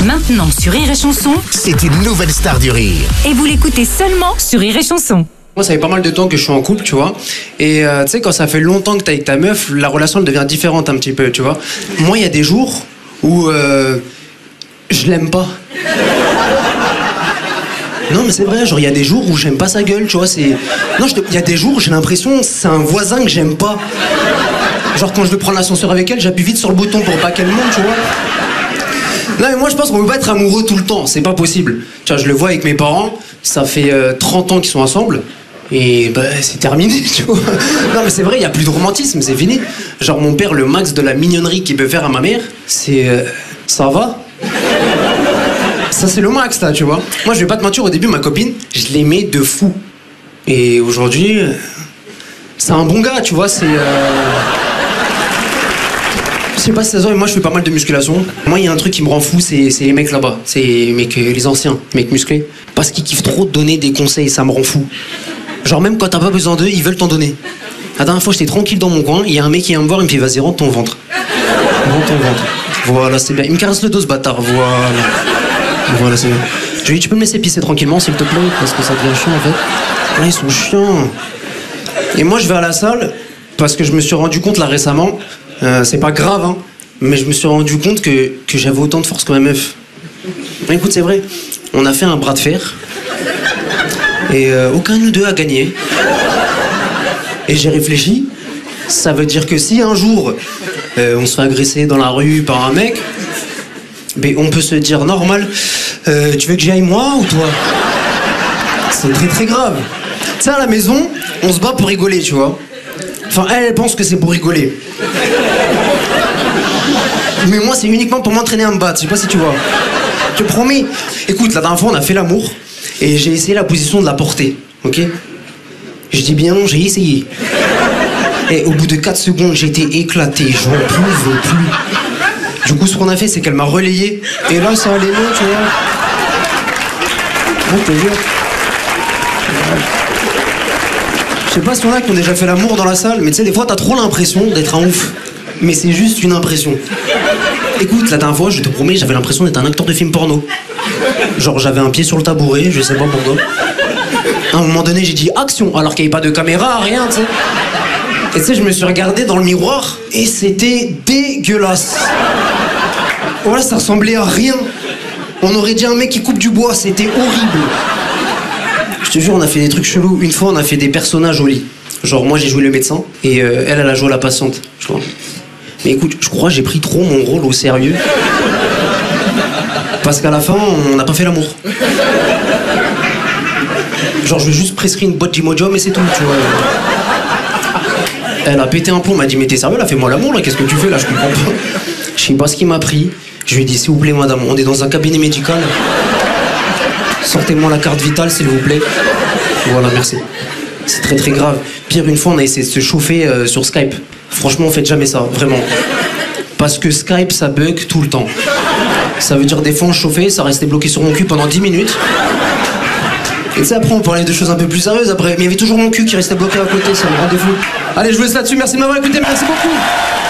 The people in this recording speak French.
Maintenant sur Rire et Chanson, C'est une nouvelle star du rire. et vous l'écoutez seulement sur Rire et Chanson. Moi, ça fait pas mal de temps que je suis en couple, tu vois. Et tu sais, quand ça fait longtemps que t'es avec ta meuf, la relation elle devient différente un petit peu, tu vois. Moi, il y a des jours où je l'aime pas. Non, mais c'est vrai, genre, il y a des jours où j'aime pas sa gueule, tu vois. Non, il y a des jours où j'ai l'impression que c'est un voisin que j'aime pas. Genre, quand je veux prendre l'ascenseur avec elle, j'appuie vite sur le bouton pour pas qu'elle monte, tu vois. Non, mais moi, je pense qu'on peut pas être amoureux tout le temps, c'est pas possible. Tu vois, je le vois avec mes parents, ça fait 30 ans qu'ils sont ensemble. Et bah c'est terminé, tu vois. Non mais c'est vrai, il y a plus de romantisme, c'est fini. Genre mon père, le max de la mignonnerie qu'il peut faire à ma mère, c'est ça va. Ça c'est le max là, tu vois. Moi je vais pas te mentir, au début ma copine, je l'aimais de fou. Et aujourd'hui, c'est un bon gars, tu vois, c'est je sais pas si ça se voit, mais moi je fais pas mal de musculation. Moi il y a un truc qui me rend fou, c'est les mecs là-bas. C'est les mecs, les anciens, les mecs musclés. Parce qu'ils kiffent trop donner des conseils, ça me rend fou. Genre même quand t'as pas besoin d'eux, ils veulent t'en donner. La dernière fois j'étais tranquille dans mon coin, il y a un mec qui vient me voir, il me fait vas-y rentre ton ventre. Rentre ton ventre. Voilà, c'est bien. Il me caresse le dos ce bâtard, voilà. Voilà, c'est bien. Je lui dis tu peux me laisser pisser tranquillement s'il te plaît, parce que ça devient chiant en fait. Là ils sont chiants. Et moi je vais à la salle, parce que je me suis rendu compte là récemment, c'est pas grave hein, mais je me suis rendu compte que j'avais autant de force que ma meuf. Écoute c'est vrai, on a fait un bras de fer. Et aucun de nous deux a gagné. Et j'ai réfléchi. Ça veut dire que si un jour on se fait agresser dans la rue par un mec, ben on peut se dire normal. Tu veux que j'y aille moi ou toi? C'est très très grave. Tu sais à la maison, on se bat pour rigoler, tu vois. Enfin elle pense que c'est pour rigoler. Mais moi c'est uniquement pour m'entraîner à me battre. Je sais pas si tu vois. Je te promets. Écoute, la dernière fois on a fait l'amour. Et j'ai essayé la position de la portée, ok? Je dis bien non, j'ai essayé. Et au bout de 4 secondes, j'étais éclaté, j'en pouvais plus. Du coup, ce qu'on a fait, c'est qu'elle m'a relayé. Et là, ça allait mieux, tu vois. Bon, je te jure. Je sais pas si on a qui ont déjà fait l'amour dans la salle, mais tu sais, des fois, t'as trop l'impression d'être un ouf. Mais c'est juste une impression. Écoute, la dernière fois, je te promets, j'avais l'impression d'être un acteur de film porno. Genre j'avais un pied sur le tabouret, je sais pas pourquoi. À un moment donné j'ai dit action, alors qu'il n'y avait pas de caméra, rien, tu sais. Et tu sais, je me suis regardé dans le miroir et c'était dégueulasse. Voilà, ça ressemblait à rien. On aurait dit un mec qui coupe du bois, c'était horrible. Je te jure, on a fait des trucs chelous. Une fois, on a fait des personnages au lit. Genre moi j'ai joué le médecin et elle a joué la patiente, je crois. Mais écoute, je crois que j'ai pris trop mon rôle au sérieux. Parce qu'à la fin, on n'a pas fait l'amour. Genre, je lui ai juste prescrit une boîte d'Imojo, mais c'est tout, tu vois. Elle a pété un plomb, m'a dit, mais t'es sérieux, là, fais-moi l'amour, là, qu'est-ce que tu fais, là, je comprends pas. Je sais pas ce qu'il m'a pris. Je lui ai dit, s'il vous plaît, madame, on est dans un cabinet médical. Sortez-moi la carte vitale, s'il vous plaît. Voilà, merci. C'est très, très grave. Pire, une fois, on a essayé de se chauffer sur Skype. Franchement, faites jamais ça, vraiment. Parce que Skype, ça bug tout le temps. Ça veut dire des fois on chauffait, ça restait bloqué sur mon cul pendant 10 minutes. Et tu sais, après on parlait de choses un peu plus sérieuses après. Mais il y avait toujours mon cul qui restait bloqué à côté, ça me rendait fou. Allez, je vous laisse là-dessus, merci de m'avoir écouté, merci beaucoup.